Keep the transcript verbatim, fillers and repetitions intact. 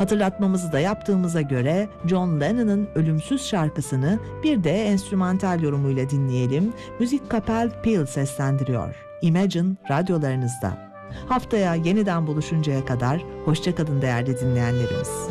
Hatırlatmamızı da yaptığımıza göre John Lennon'ın ölümsüz şarkısını bir de enstrümantal yorumuyla dinleyelim. Musikkapell Peel seslendiriyor. Imagine radyolarınızda. Haftaya yeniden buluşuncaya kadar hoşça kalın değerli dinleyenlerimiz.